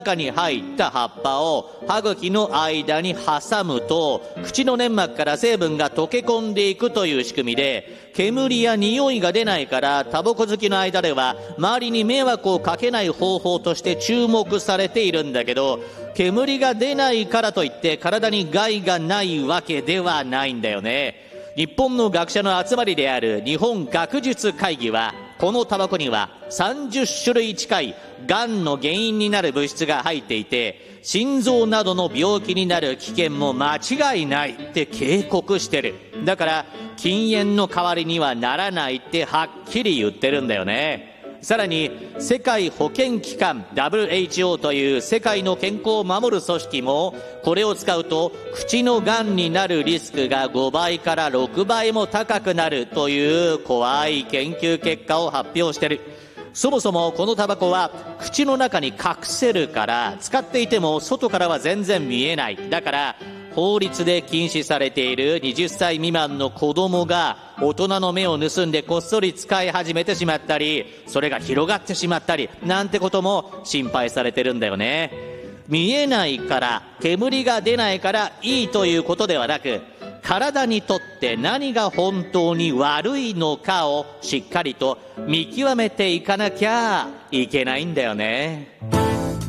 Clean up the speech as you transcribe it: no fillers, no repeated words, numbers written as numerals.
中に入った葉っぱを歯茎の間に挟むと、口の粘膜から成分が溶け込んでいくという仕組みで、煙や匂いが出ないから、タバコ好きの間では周りに迷惑をかけない方法として注目されているんだけど、煙が出ないからといって体に害がないわけではないんだよね。日本の学者の集まりである日本学術会議は、このタバコには30種類近いがんの原因になる物質が入っていて、心臓などの病気になる危険も間違いないって警告してる。だから禁煙の代わりにはならないってはっきり言ってるんだよね。さらに世界保健機関 WHO という世界の健康を守る組織も、これを使うと口のがんになるリスクが5倍から6倍も高くなるという怖い研究結果を発表している。そもそもこのタバコは口の中に隠せるから、使っていても外からは全然見えない。だから法律で禁止されている20歳未満の子供が大人の目を盗んでこっそり使い始めてしまったり、それが広がってしまったりなんてことも心配されてるんだよね。見えないから、煙が出ないからいいということではなく、体にとって何が本当に悪いのかをしっかりと見極めていかなきゃいけないんだよね。